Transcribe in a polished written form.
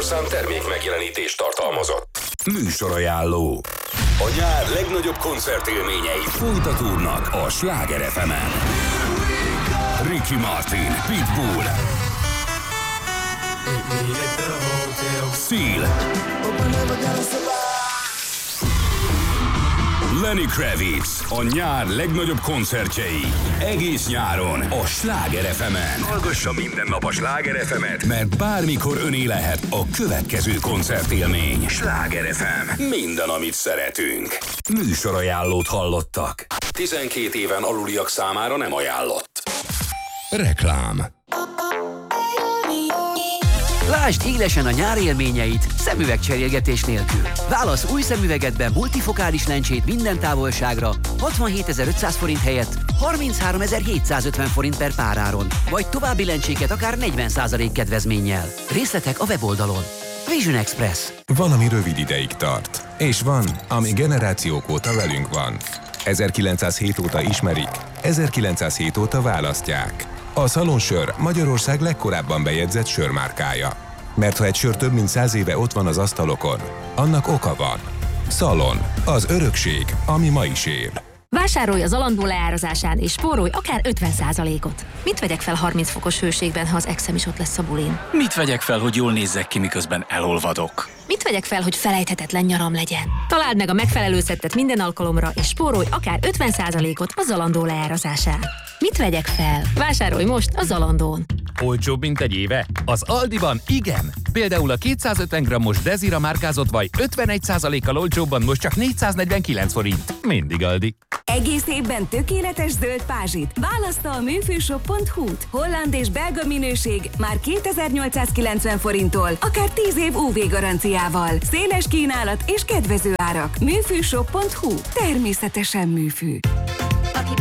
műsorszám termék megjelenítést tartalmazott. Műsorajánló. A nyár legnagyobb koncertélményei folytatódnak a Sláger FM-en. Ricky Martin, Pitbull, Seal, Lenny Kravitz, a nyár legnagyobb koncertjei. Egész nyáron a Sláger FM-en. Hallgassa minden nap a Sláger FM-et, mert bármikor öné lehet a következő koncertélmény. Sláger FM. Minden, amit szeretünk. Műsorajánlót hallottak. 12 éven aluliak számára nem ajánlott. Reklám. Lásd élesen a nyár élményeit szemüvegcserélgetés nélkül. Válasz új szemüvegedbe multifokális lencsét minden távolságra 67.500 forint helyett 33.750 forint per páráron, vagy további lencséket akár 40% kedvezménnyel. Részletek a weboldalon. Vision Express. Van, ami rövid ideig tart, és van, ami generációk óta velünk van. 1907 óta ismerik, 1907 óta választják. A Szalonsör Magyarország legkorábban bejegyzett sörmárkája. Mert ha egy sör több mint 100 éve ott van az asztalokon, annak oka van. Szalon, az örökség, ami ma is él. Vásárolj az Zalando leárazásán és spórolj akár 50%-ot. Mit vegyek fel 30 fokos hőségben, ha az exem is ott lesz a bulin? Mit vegyek fel, hogy jól nézzek ki, miközben elolvadok? Mit vegyek fel, hogy felejthetetlen nyaram legyen? Találd meg a megfelelő szettet minden alkalomra, és spórolj akár 50%-ot a Zalando leárazásán. Mit vegyek fel? Vásárolj most a Zalandón. Olcsóbb, mint egy éve? Az Aldiban igen! Például a 250 g-os Dezira márkázott vaj 51%-kal olcsóbban most csak 449 forint. Mindig Aldi. Egész évben tökéletes zöld pázsit. Választa a műfűshop.hu-t. Holland és belga minőség már 2890 forinttól, akár 10 év UV garanciával. Széles kínálat és kedvező árak. Műfűshop.hu. Természetesen műfű.